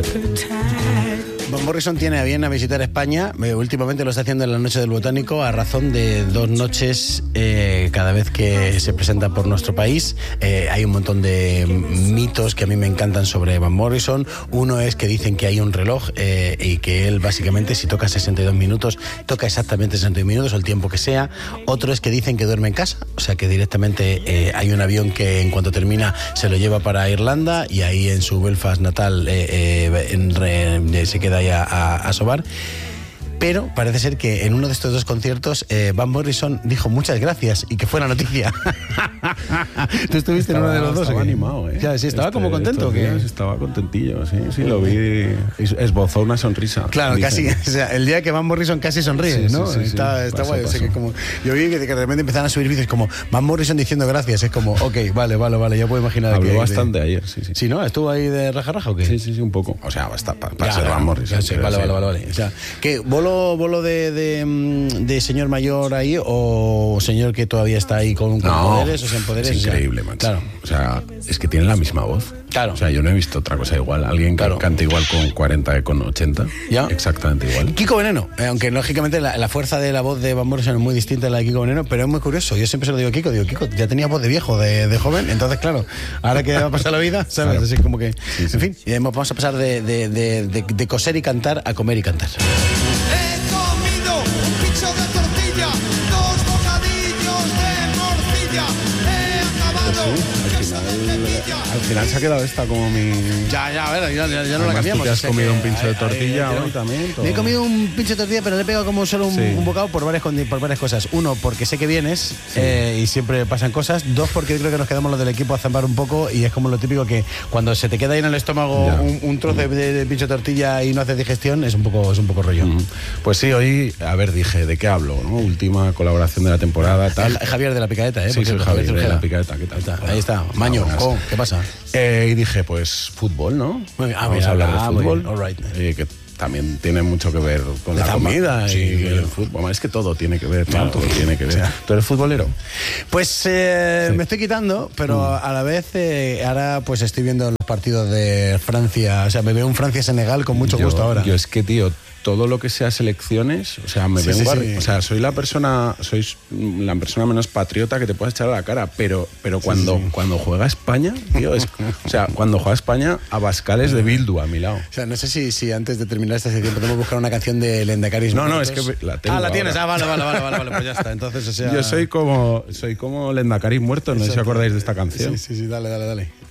Van Morrison tiene a bien a visitar España. Últimamente lo está haciendo en la Noche del Botánico a razón de 2 noches cada vez que se presenta por nuestro país. Hay un montón de mitos que a mí me encantan sobre Van Morrison. Uno es que dicen que hay un reloj y que él básicamente si toca 62 minutos, toca exactamente 62 minutos o el tiempo que sea. Otro es que dicen que duerme en casa, o sea que directamente hay un avión que en cuanto termina se lo lleva para Irlanda y ahí en su Belfast natal se queda ahí a sobar. Pero parece ser que en uno de estos 2 conciertos Van Morrison dijo muchas gracias y que fue la noticia. ¿Tú estuviste en uno de los 2? Estaba animado, ¿eh? Ya, sí, estaba como contento. ¿Qué? Estaba contentillo, sí, lo vi. Esbozó una sonrisa. Claro, dicen. casi. O sea, el día que Van Morrison casi sonríe, sí, ¿no? Sí, está guay. O sea, que como, yo vi que de repente empezaron a subir vídeos como Van Morrison diciendo gracias. Es como, ok, vale, ya puedo imaginar. Habló bastante ayer, sí. ¿Sí, no? ¿Estuvo ahí de raja o qué? Sí, un poco. O sea, basta para ser Van Morrison. Sí, vale. O sea, ¿qué? ¿Bolo de señor mayor ahí o señor que todavía está ahí con poderes o sin poderes? Es increíble, macho. Claro. O sea, es que tiene la misma voz. Claro. O sea, yo no he visto otra cosa igual. Alguien que canta igual con 40 que con 80. ¿Ya? Exactamente igual. Kiko Veneno, aunque lógicamente la fuerza de la voz de Van Morrison es muy distinta a la de Kiko Veneno, pero es muy curioso. Yo siempre se lo digo a Kiko, ya tenía voz de viejo, de joven, entonces claro, ahora que va a pasar la vida, ¿sabes? Claro. Así como que, sí. En fin, vamos a pasar de coser y cantar a comer y cantar. Al final se ha quedado esta como mi... Ya, a ver, ya no la cambiamos. ¿Te has comido un pincho de tortilla hoy también? Me he comido un pincho de tortilla, pero le he pegado como solo un bocado por varias cosas. Uno, porque sé que vienes y siempre pasan cosas. 2, porque yo creo que nos quedamos los del equipo a zambar un poco y es como lo típico que cuando se te queda ahí en el estómago un trozo de pincho de tortilla y no haces digestión, es un poco rollo. Pues sí, hoy, a ver, dije, ¿de qué hablo? ¿No? Última colaboración de la temporada, tal. Javier de la Picadeta, Sí, soy Javier de la Picadeta, ¿qué tal? Ahí está, Maño, ¿qué pasa? Y dije, pues fútbol, ¿no? Vamos a hablar de fútbol. All right. Que también tiene mucho que ver con la comida y el fútbol. Es que todo tiene que ver, claro, todo tiene que ver. O sea, ¿tú eres futbolero? Pues me estoy quitando, pero a la vez ahora pues estoy viendo los partidos de Francia. O sea, me veo un Francia-Senegal con mucho gusto ahora. Yo es que, tío, todo lo que sea selecciones, o sea, me vengo sí. O sea, sois la persona menos patriota que te puedas echar a la cara, pero cuando juega España, tío, o sea, cuando juega España, Abascal es de Bildu a mi lado. O sea, no sé si antes de terminar esta sección podemos buscar una canción de Lendacaris. No, es que la tengo. La tienes, vale, pues ya está. Entonces, o sea... Yo soy como Lendacaris muerto, no sé si acordáis de esta canción. Sí, dale.